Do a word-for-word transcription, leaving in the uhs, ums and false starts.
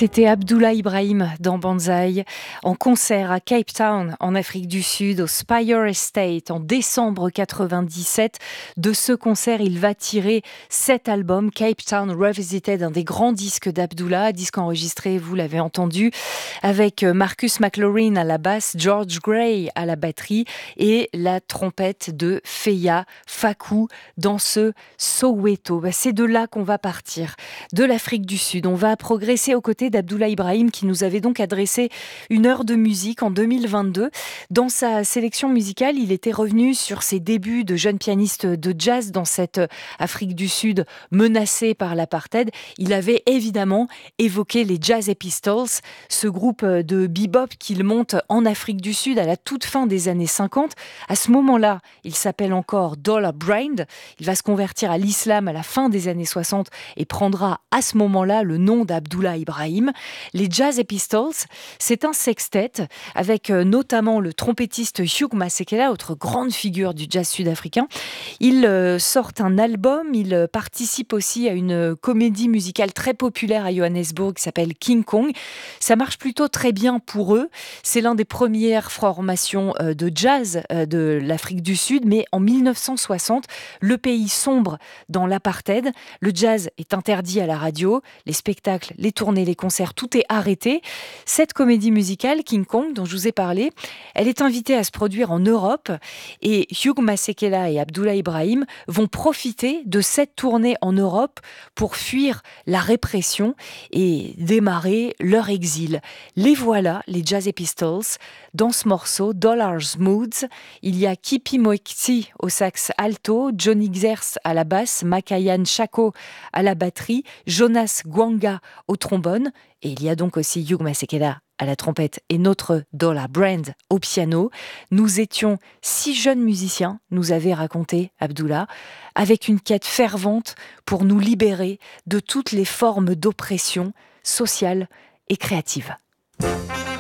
C'était Abdoulaye Ibrahim dans Banzai, en concert à Cape Town, en Afrique du Sud, au Spire Estate, en décembre quatre-vingt-dix-sept. De ce concert, il va tirer sept albums, Cape Town Revisited, un des grands disques d'Abdoulaye, disque enregistré, vous l'avez entendu, avec Marcus McLaurin à la basse, George Gray à la batterie et la trompette de Feya Fakou dans ce Soweto. C'est de là qu'on va partir, de l'Afrique du Sud. On va progresser aux côtés d'Abdoulaye Ibrahim qui nous avait donc adressé une heure de musique en deux mille vingt-deux. Dans sa sélection musicale, il était revenu sur ses débuts de jeune pianiste de jazz dans cette Afrique du Sud menacée par l'apartheid. Il avait évidemment évoqué les Jazz Pistols, ce groupe de bebop qu'il monte en Afrique du Sud à la toute fin des années cinquante. À ce moment-là, il s'appelle encore Dollar Brand. Il va se convertir à l'islam à la fin des années soixante et prendra à ce moment-là le nom d'Abdoulaye Ibrahim. Les Jazz Pistols, c'est un sextet avec notamment le trompettiste Hugh Masekela, autre grande figure du jazz sud-africain. Ils sortent un album, ils participent aussi à une comédie musicale très populaire à Johannesburg qui s'appelle King Kong. Ça marche plutôt très bien pour eux. C'est l'un des premières formations de jazz de l'Afrique du Sud, mais en mille neuf cent soixante, le pays sombre dans l'apartheid. Le jazz est interdit à la radio, les spectacles, les tournées, les concerts, tout est arrêté. Cette comédie musicale, King Kong, dont je vous ai parlé, elle est invitée à se produire en Europe et Hugh Masekela et Abdoulaye Ibrahim vont profiter de cette tournée en Europe pour fuir la répression et démarrer leur exil. Les voilà, les Jazz Pistols, dans ce morceau, Dollars Moods. Il y a Kipi Moekti au sax alto, Johnny Xers à la basse, Makayan Chako à la batterie, Jonas Gwanga au trombone, et il y a donc aussi Hugh Masekela à la trompette et notre Dollar Brand au piano. Nous étions six jeunes musiciens, nous avait raconté Abdoulaye, avec une quête fervente pour nous libérer de toutes les formes d'oppression sociale et créative.